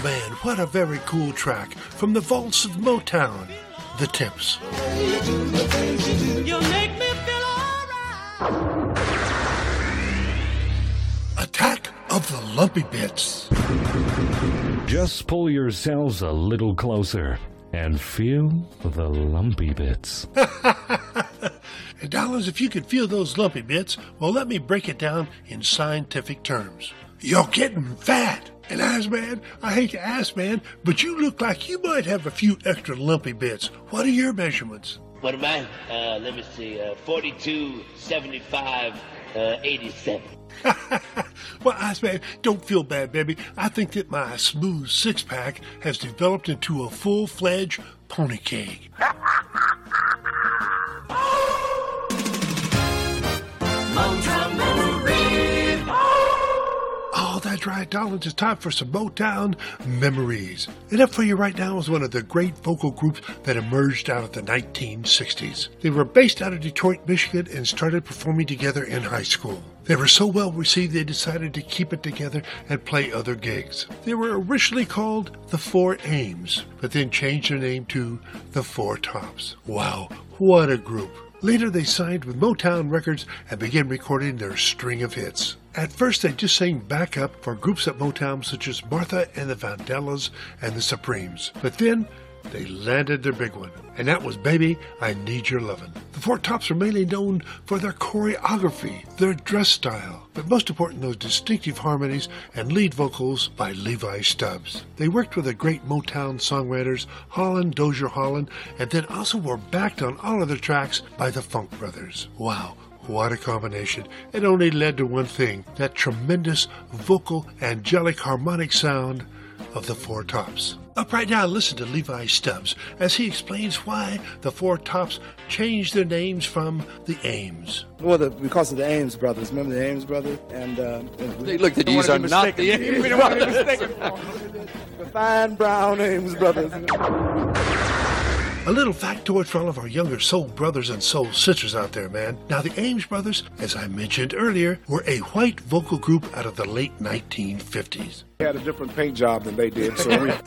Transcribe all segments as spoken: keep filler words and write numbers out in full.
man, what a very cool track from the vaults of Motown, The Temps. You make me feel alright. Attack of the Lumpy Bits. Just pull yourselves a little closer and feel the lumpy bits. And dollars, if you could feel those lumpy bits, well, let me break it down in scientific terms. You're getting fat. And as man, I hate to ask, man, but you look like you might have a few extra lumpy bits. What are your measurements? What am I? Uh, let me see. Uh, forty-two, seventy-five, uh, eighty-seven. Well, Ice Man, don't feel bad, baby. I think that my smooth six-pack has developed into a full-fledged pony cake. Motown Memories. Oh, that's right, darling. It's time for some Motown memories. And up for you right now is one of the great vocal groups that emerged out of the nineteen sixties. They were based out of Detroit, Michigan, and started performing together in high school. They were so well received they decided to keep it together and play other gigs. They were originally called the Four Ames, but then changed their name to the Four Tops. Wow, what a group. Later, they signed with Motown Records and began recording their string of hits. At first, they just sang backup for groups at Motown such as Martha and the Vandellas and the Supremes. But then, they landed their big one, and that was Baby, I Need Your Lovin'. The Four Tops are mainly known for their choreography, their dress style, but most important, those distinctive harmonies and lead vocals by Levi Stubbs. They worked with the great Motown songwriters Holland, Dozier Holland, and then also were backed on all of their tracks by the Funk Brothers. Wow. What a combination. It only led to one thing, that tremendous vocal, angelic, harmonic sound of the Four Tops. Up right now, listen to Levi Stubbs as he explains why the Four Tops changed their names from the Ames. Well, the, because of the Ames brothers. Remember the Ames brothers? And, uh, and They look, these are not the Ames brothers. The fine brown Ames brothers. A little factoid for all of our younger soul brothers and soul sisters out there, man. Now, the Ames brothers, as I mentioned earlier, were a white vocal group out of the late nineteen fifties. We had a different paint job than they did, so we...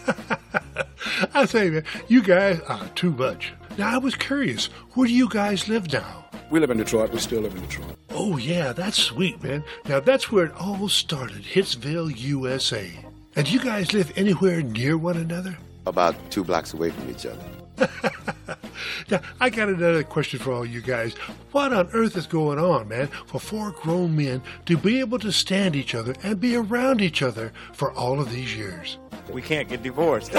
I say, man, you guys are too much. Now, I was curious, where do you guys live now? We live in Detroit. We still live in Detroit. Oh, yeah, that's sweet, man. Now, that's where it all started, Hitsville, U S A. And do you guys live anywhere near one another? About two blocks away from each other. Now, I got another question for all you guys. What on earth is going on, man, for four grown men to be able to stand each other and be around each other for all of these years? We can't get divorced.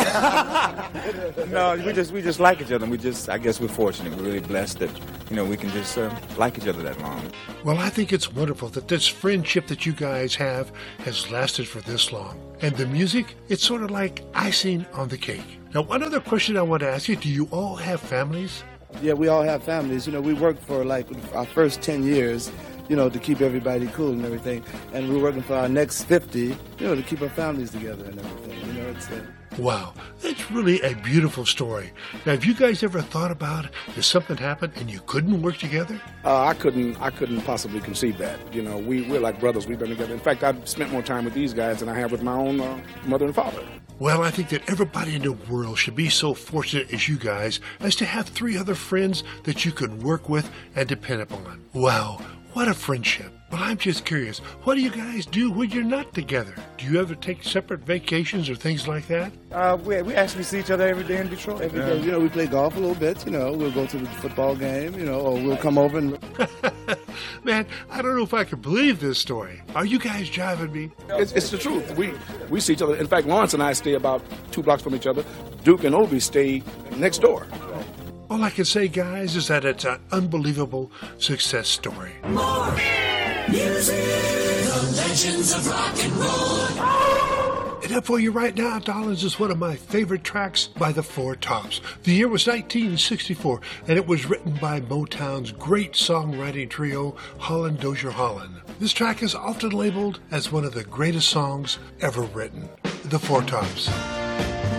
No, we just we just like each other. And we just, I guess we're fortunate. We're really blessed that, you know, we can just uh, like each other that long. Well, I think it's wonderful that this friendship that you guys have has lasted for this long. And the music, it's sort of like icing on the cake. Now, one other question I want to ask you, do you all have families? Yeah, we all have families. You know, we worked for like our first ten years, you know, to keep everybody cool and everything. And we're working for our next fifty, you know, to keep our families together and everything. You know, it's... Uh, Wow, that's really a beautiful story. Now, have you guys ever thought about if something happened and you couldn't work together? Uh, I couldn't I couldn't possibly conceive that. You know, we, we're like brothers. We've been together. In fact, I've spent more time with these guys than I have with my own uh, mother and father. Well, I think that everybody in the world should be so fortunate as you guys as to have three other friends that you can work with and depend upon. Wow, what a friendship. Well, I'm just curious, what do you guys do when you're not together? Do you ever take separate vacations or things like that? Uh, we, we actually see each other every day in Detroit. every day, you know, we play golf a little bit, you know, we'll go to the football game, you know, or we'll come over and... Man, I don't know if I can believe this story. Are you guys driving me? It's, it's the truth. We we see each other. In fact, Lawrence and I stay about two blocks from each other. Duke and Obi stay next door. All I can say, guys, is that it's an unbelievable success story. More music. The legends of rock and roll. And up for you right now, darlings, is one of my favorite tracks by the Four Tops. The year was nineteen sixty-four, and it was written by Motown's great songwriting trio, Holland Dozier Holland. This track is often labeled as one of the greatest songs ever written. The Four Tops.